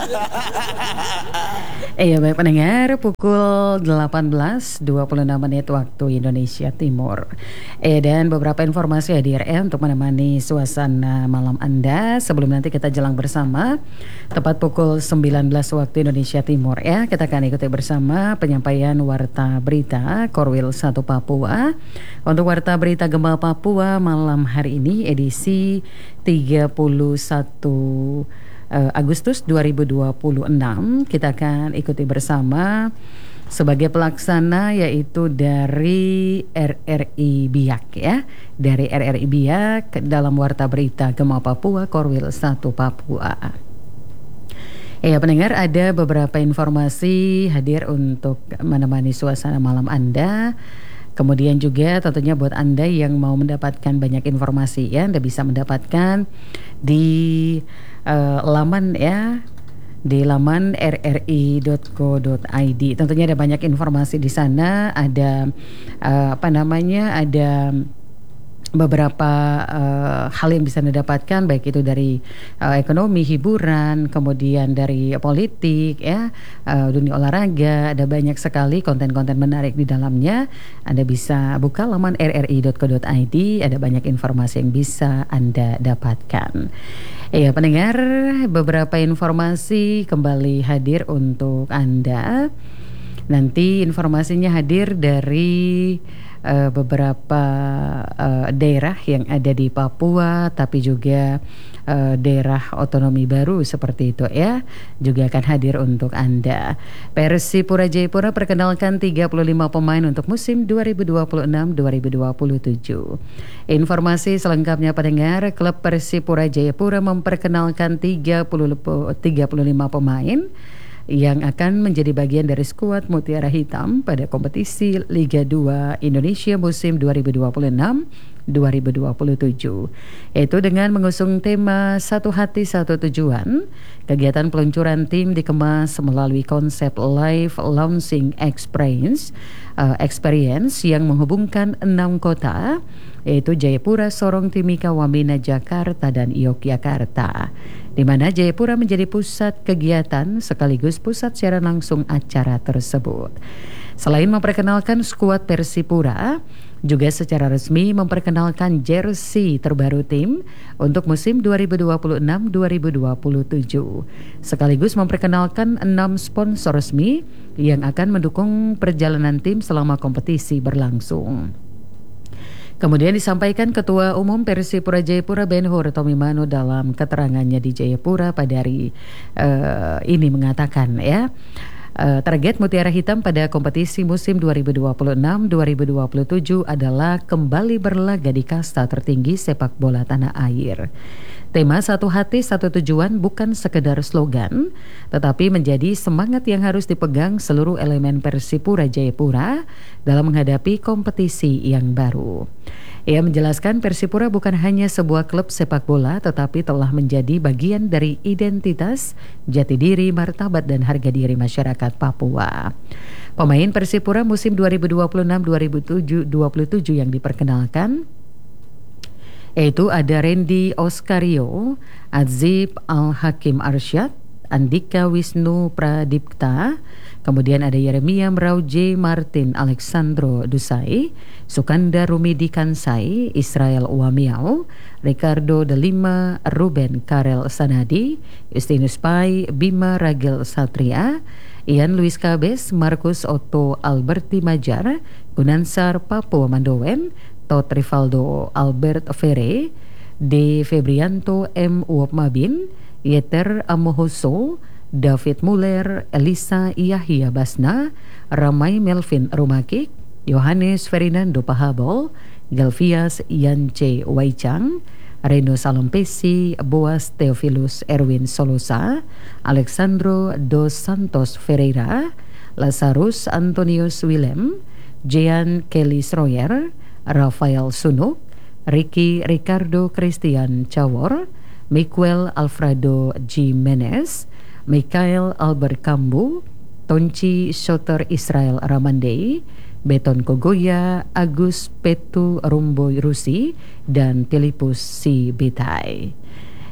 Iya baik pendengar, pukul 18.26 menit waktu Indonesia Timur. Dan beberapa informasi hadir untuk menemani suasana malam Anda sebelum nanti kita jelang bersama tepat pukul 19 waktu Indonesia Timur ya. Kita akan ikuti bersama penyampaian warta berita Korwil 1 Papua. Untuk warta berita Gema Papua malam hari ini edisi 31 Agustus 2026 kita akan ikuti bersama sebagai pelaksana yaitu dari RRI Biak ya, dari RRI Biak dalam warta berita Gema Papua Korwil 1 Papua. Ya pendengar, ada beberapa informasi hadir untuk menemani suasana malam Anda. Kemudian juga tentunya buat Anda yang mau mendapatkan banyak informasi ya, Anda bisa mendapatkan di laman ya, di laman rri.co.id. Tentunya ada banyak informasi di sana, ada ada beberapa hal yang bisa Anda dapatkan, baik itu dari ekonomi, hiburan, kemudian dari politik ya, dunia olahraga. Ada banyak sekali konten-konten menarik di dalamnya. Anda bisa buka laman rri.co.id, ada banyak informasi yang bisa Anda dapatkan. Iya pendengar, beberapa informasi kembali hadir untuk Anda. Nanti informasinya hadir dari beberapa daerah yang ada di Papua, tapi juga daerah otonomi baru seperti itu ya, juga akan hadir untuk Anda. Persipura Jayapura perkenalkan 35 pemain untuk musim 2026-2027. Informasi selengkapnya pendengar, klub Persipura Jayapura memperkenalkan 35 pemain yang akan menjadi bagian dari skuad Mutiara Hitam pada kompetisi Liga 2 Indonesia musim 2026-2027. Yaitu dengan mengusung tema Satu Hati Satu Tujuan. Kegiatan peluncuran tim dikemas melalui konsep live launching experience yang menghubungkan 6 kota, yaitu Jayapura, Sorong, Timika, Wamena, Jakarta, dan Yogyakarta, di mana Jayapura menjadi pusat kegiatan sekaligus pusat siaran langsung acara tersebut. Selain memperkenalkan skuad Persipura, juga secara resmi memperkenalkan jersey terbaru tim untuk musim 2026-2027, sekaligus memperkenalkan 6 sponsor resmi yang akan mendukung perjalanan tim selama kompetisi berlangsung. Kemudian disampaikan Ketua Umum Persipura Jayapura Ben-Hur Tomimano dalam keterangannya di Jayapura pada hari ini mengatakan ya, target Mutiara Hitam pada kompetisi musim 2026-2027 adalah kembali berlaga di kasta tertinggi sepak bola tanah air. Tema Satu Hati Satu Tujuan bukan sekedar slogan, tetapi menjadi semangat yang harus dipegang seluruh elemen Persipura Jayapura dalam menghadapi kompetisi yang baru. Ia menjelaskan Persipura bukan hanya sebuah klub sepak bola, tetapi telah menjadi bagian dari identitas, jati diri, martabat, dan harga diri masyarakat Papua. Pemain Persipura musim 2026-2027 yang diperkenalkan yaitu ada Randy Oskario, Azib Al-Hakim Arsyad, Andika Wisnu Pradipta, kemudian ada Yeremia Mrauj Martin Alexandro Dusai, Sukanda Rumidi Kansai, Israel Uwamiao, Ricardo De Lima, Ruben Karel Sanadi, Justinus Pai, Bima Ragil Satria, Ian Luis Kabes, Marcus Otto Alberti Majar, Gunansar Papua Mandowen, Tot Rivaldo Albert Ferre, De Febrianto M. Uwap Mabin, Yeter Amohoso, David Muller, Elisa Yahya Basna, Ramai Melvin Rumakik, Yohanes Ferdinando Pahabol, Galvias Yance Waichang, Reno Salompesi, Boas Theophilus Erwin Solosa, Alexandro Dos Santos Ferreira, Lazarus Antonius Willem, Jean Kelly Sroyer, Rafael Sunuk, Ricky Ricardo Christian Cawor, Miguel Alfredo Jimenez, Mikael Albert Kambu, Tonci Soter Israel Ramandei, Beton Kogoya, Agus Petu Rumboy Rusi, dan Filipus Si Bitai.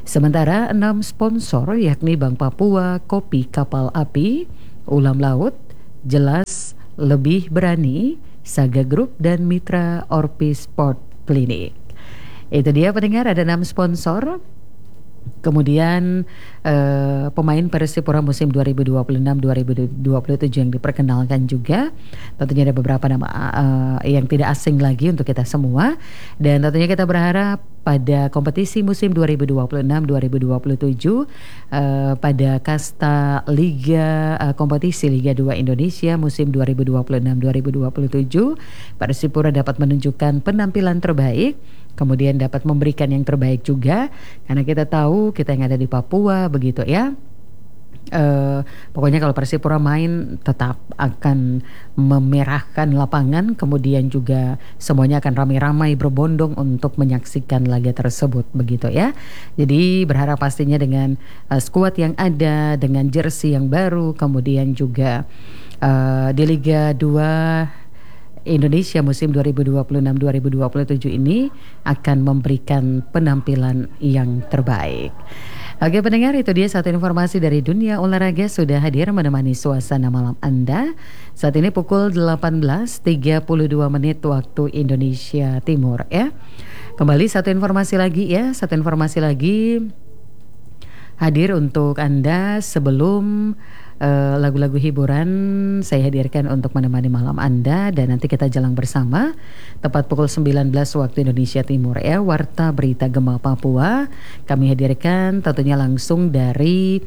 Sementara 6 sponsor yakni Bank Papua, Kopi Kapal Api, Ulam Laut, Jelas Lebih Berani, Saga Group, dan Mitra Orpi Sport Clinic. Itu dia pendengar, ada 6 sponsor. Kemudian pemain Persipura musim 2026-2027 yang diperkenalkan juga. Tentunya ada beberapa nama yang tidak asing lagi untuk kita semua. Dan tentunya kita berharap pada kompetisi musim 2026-2027 pada kasta Liga kompetisi Liga 2 Indonesia musim 2026-2027, Persipura dapat menunjukkan penampilan terbaik, kemudian dapat memberikan yang terbaik juga, karena kita tahu kita yang ada di Papua begitu ya. Pokoknya kalau Persipura main tetap akan memerahkan lapangan, kemudian juga semuanya akan ramai-ramai berbondong untuk menyaksikan laga tersebut begitu ya. Jadi berharap pastinya dengan skuad yang ada, dengan jersey yang baru, kemudian juga di Liga 2 Indonesia musim 2026-2027 ini akan memberikan penampilan yang terbaik. Oke pendengar, itu dia satu informasi dari dunia olahraga sudah hadir menemani suasana malam Anda. Saat ini pukul 18.32 menit waktu Indonesia Timur ya. Kembali satu informasi lagi hadir untuk Anda sebelum lagu-lagu hiburan saya hadirkan untuk menemani malam Anda, dan nanti kita jalan bersama tepat pukul 19 waktu Indonesia Timur ya. Warta Berita Gema Papua kami hadirkan tentunya langsung dari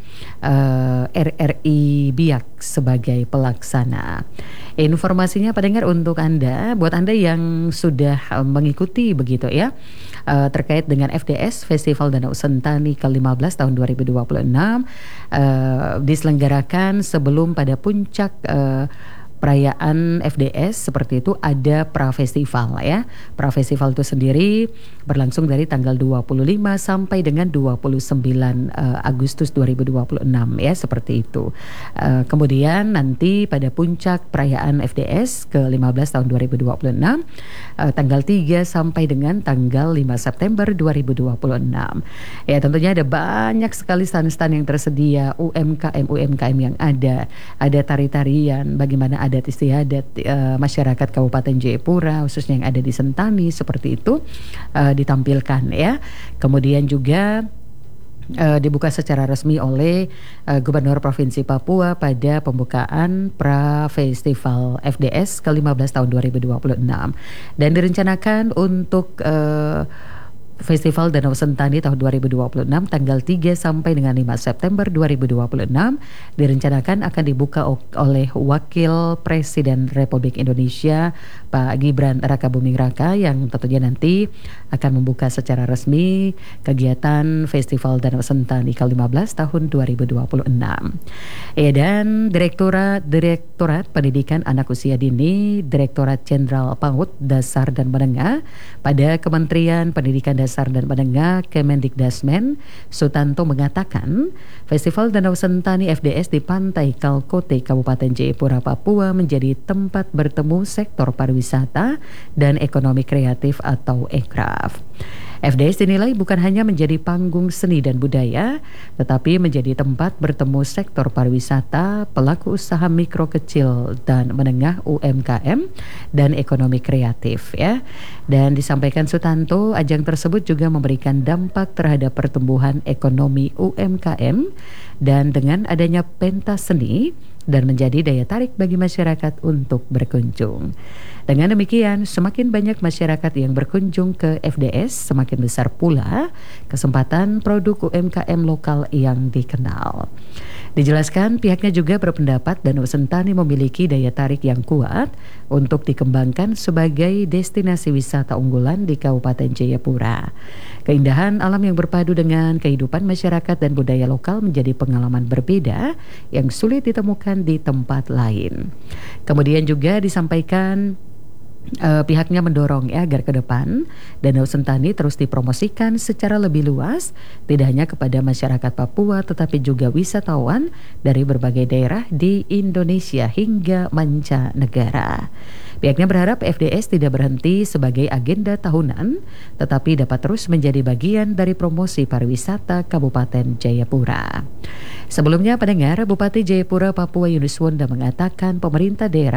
RRI Biak sebagai pelaksana. Informasinya pendengar untuk Anda, buat Anda yang sudah mengikuti begitu ya, terkait dengan FDS Festival Danau Sentani ke-15 tahun 2026 diselenggarakan sebelum pada puncak perayaan FDS seperti itu ada pra-festival ya. Pra-festival itu sendiri berlangsung dari tanggal 25 sampai dengan 29 Agustus 2026 ya, seperti itu. Kemudian nanti pada puncak perayaan FDS ke-15 tahun 2026 tanggal 3 sampai dengan tanggal 5 September 2026. Ya tentunya ada banyak sekali stand-stand yang tersedia, UMKM yang ada tari-tarian, bagaimana adat istiadat masyarakat Kabupaten Jayapura khususnya yang ada di Sentani seperti itu ditampilkan ya. Kemudian juga dibuka secara resmi oleh Gubernur Provinsi Papua pada pembukaan pra-festival FDS ke-15 tahun 2026, dan direncanakan untuk Festival Danau Sentani tahun 2026 tanggal 3 sampai dengan 5 September 2026 direncanakan akan dibuka oleh Wakil Presiden Republik Indonesia Pak Gibran Rakabuming Raka, yang tentunya nanti akan membuka secara resmi kegiatan Festival Danau Sentani ke-15 tahun 2026. Dan Direktorat Pendidikan Anak Usia Dini, Direktorat Jenderal PAUD Dasar dan Menengah pada Kementerian Pendidikan Dasar dan Menengah Kemendikdasmen Sutanto mengatakan Festival Danau Sentani FDS di Pantai Kalkote Kabupaten Jayapura Papua menjadi tempat bertemu sektor pariwisata dan ekonomi kreatif atau ekraf. FDS dinilai bukan hanya menjadi panggung seni dan budaya, tetapi menjadi tempat bertemu sektor pariwisata, pelaku usaha mikro kecil dan menengah UMKM, dan ekonomi kreatif ya. Dan disampaikan Sutanto, ajang tersebut juga memberikan dampak terhadap pertumbuhan ekonomi UMKM dan dengan adanya pentas seni dan menjadi daya tarik bagi masyarakat untuk berkunjung. Dengan demikian, semakin banyak masyarakat yang berkunjung ke FDS, semakin besar pula kesempatan produk UMKM lokal yang dikenal. Dijelaskan pihaknya juga berpendapat Danau Sentani memiliki daya tarik yang kuat untuk dikembangkan sebagai destinasi wisata unggulan di Kabupaten Jayapura. Keindahan alam yang berpadu dengan kehidupan masyarakat dan budaya lokal menjadi pengalaman berbeda yang sulit ditemukan di tempat lain. Kemudian juga disampaikan pihaknya mendorong agar ke depan Danau Sentani terus dipromosikan secara lebih luas, tidak hanya kepada masyarakat Papua tetapi juga wisatawan dari berbagai daerah di Indonesia hingga mancanegara. Pihaknya berharap FDS tidak berhenti sebagai agenda tahunan, tetapi dapat terus menjadi bagian dari promosi pariwisata Kabupaten Jayapura. Sebelumnya pendengar, Bupati Jayapura Papua Yunus Wonda mengatakan pemerintah daerah